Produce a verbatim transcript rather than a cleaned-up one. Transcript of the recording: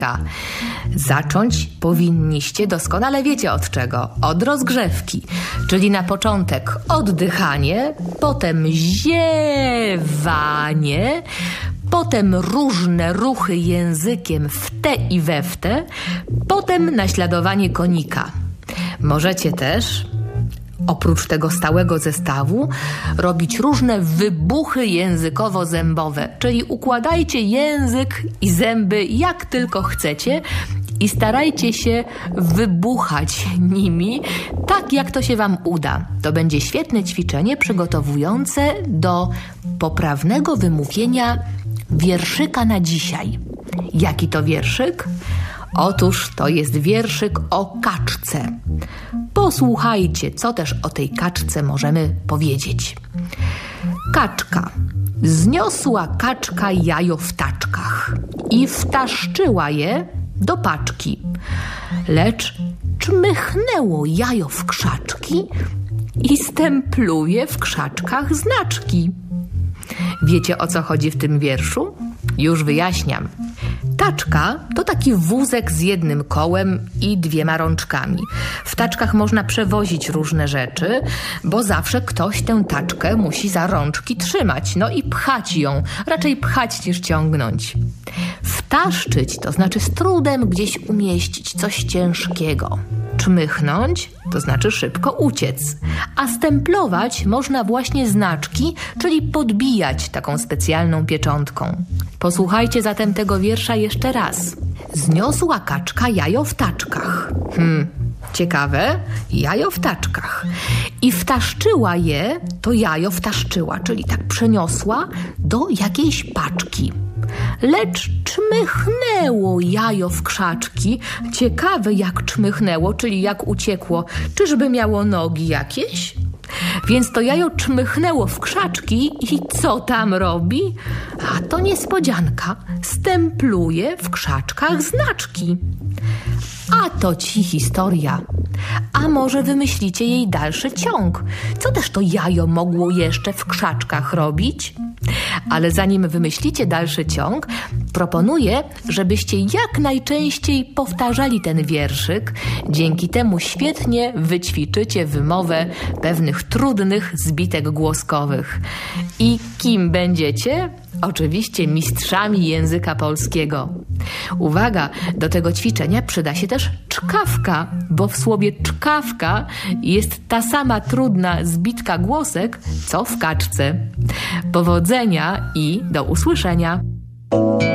Zacząć powinniście doskonale wiecie od czego. Od rozgrzewki, czyli na początek oddychanie, potem ziewanie, potem różne ruchy językiem w te i we w te, potem naśladowanie konika. Możecie też, oprócz tego stałego zestawu, robić różne wybuchy językowo-zębowe, czyli układajcie język i zęby jak tylko chcecie i starajcie się wybuchać nimi tak, jak to się wam uda. To będzie świetne ćwiczenie przygotowujące do poprawnego wymówienia wierszyka na dzisiaj. Jaki to wierszyk? Otóż to jest wierszyk o kaczce. Posłuchajcie, co też o tej kaczce możemy powiedzieć. Kaczka. Zniosła kaczka jajo w taczkach i wtaszczyła je do paczki. Lecz czmychnęło jajo w krzaczki i stempluje w krzaczkach znaczki. Wiecie, o co chodzi w tym wierszu? Już wyjaśniam. Taczka to taki wózek z jednym kołem i dwiema rączkami. W taczkach można przewozić różne rzeczy, bo zawsze ktoś tę taczkę musi za rączki trzymać, no i pchać ją, raczej pchać niż ciągnąć. Wtaszczyć to znaczy z trudem gdzieś umieścić coś ciężkiego. Czmychnąć to znaczy szybko uciec, a stemplować można właśnie znaczki, czyli podbijać taką specjalną pieczątką. Posłuchajcie zatem tego wiersza jeszcze raz. Zniosła kaczka jajo w taczkach. Hmm, ciekawe, jajo w taczkach. I wtaszczyła je, to jajo wtaszczyła, czyli tak przeniosła do jakiejś paczki. Lecz czmychnęło jajo w krzaczki. Ciekawe, jak czmychnęło, czyli jak uciekło. Czyżby miało nogi jakieś? Więc to jajo czmychnęło w krzaczki i co tam robi? A to niespodzianka. Stempluje w krzaczkach znaczki. A to ci historia. A może wymyślicie jej dalszy ciąg? Co też to jajo mogło jeszcze w krzaczkach robić? Ale zanim wymyślicie dalszy ciąg, proponuję, żebyście jak najczęściej powtarzali ten wierszyk. Dzięki temu świetnie wyćwiczycie wymowę pewnych trudnych zbitek głoskowych. I kim będziecie? Oczywiście mistrzami języka polskiego. Uwaga, do tego ćwiczenia przyda się też czkawka, bo w słowie czkawka jest ta sama trudna zbitka głosek, co w kaczce. Powodzenia i do usłyszenia.